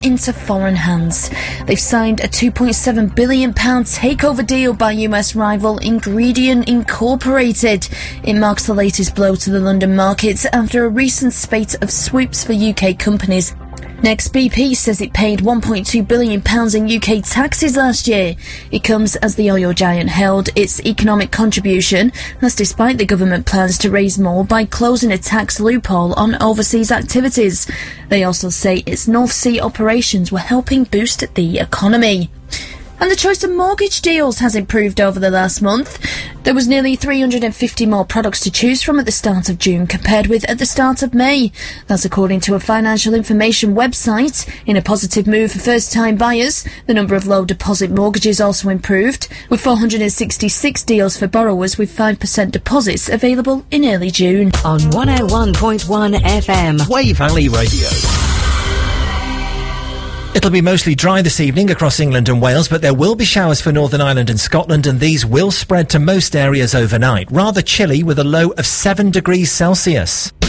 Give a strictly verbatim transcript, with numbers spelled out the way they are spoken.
into foreign hands. They've signed a two point seven billion pounds takeover deal by U S rival Ingredion Incorporated. It marks the latest blow to the London markets after a recent spate of swoops for U K companies. Next, B P says it paid one point two billion pounds in U K taxes last year. It comes as the oil giant held its economic contribution. That's despite the government plans to raise more by closing a tax loophole on overseas activities. They also say its North Sea operations were helping boost the economy. And the choice of mortgage deals has improved over the last month. There was nearly three hundred fifty more products to choose from at the start of June compared with at the start of May. That's according to a financial information website. In a positive move for first-time buyers, the number of low-deposit mortgages also improved, with four hundred sixty-six deals for borrowers with five percent deposits available in early June. On one oh one point one F M. Way Valley Radio. It'll be mostly dry this evening across England and Wales, but there will be showers for Northern Ireland and Scotland, and these will spread to most areas overnight. Rather chilly with a low of seven degrees Celsius.